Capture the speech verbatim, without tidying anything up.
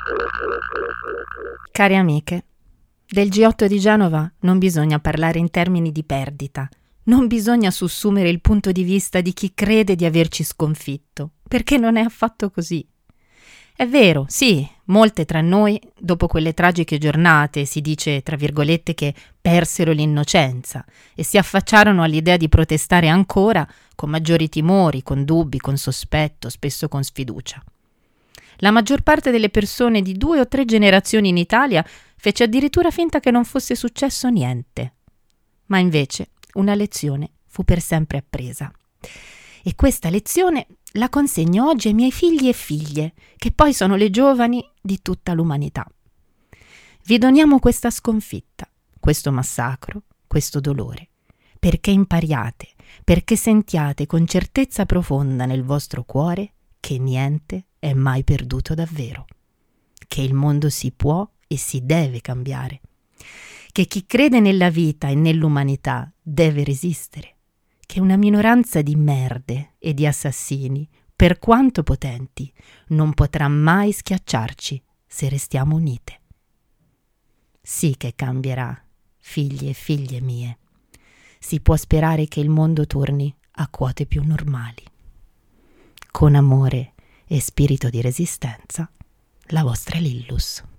Cari amiche, del G otto di Genova non bisogna parlare in termini di perdita, non bisogna sussumere il punto di vista di chi crede di averci sconfitto, perché non è affatto così. È vero, sì, molte tra noi, dopo quelle tragiche giornate, si dice, tra virgolette, che persero l'innocenza e si affacciarono all'idea di protestare ancora con maggiori timori, con dubbi, con sospetto, spesso con sfiducia. La maggior parte delle persone di due o tre generazioni in Italia fece addirittura finta che non fosse successo niente. Ma invece una lezione fu per sempre appresa. E questa lezione la consegno oggi ai miei figli e figlie, che poi sono le giovani di tutta l'umanità. Vi doniamo questa sconfitta, questo massacro, questo dolore, perché impariate, perché sentiate con certezza profonda nel vostro cuore che niente è mai perduto davvero, che il mondo si può e si deve cambiare, che chi crede nella vita e nell'umanità deve resistere, che una minoranza di merde e di assassini, per quanto potenti, non potrà mai schiacciarci se restiamo unite. Sì che cambierà, figli e figlie mie. Si può sperare che il mondo torni a quote più normali. Con amore e spirito di resistenza, la vostra Lillus.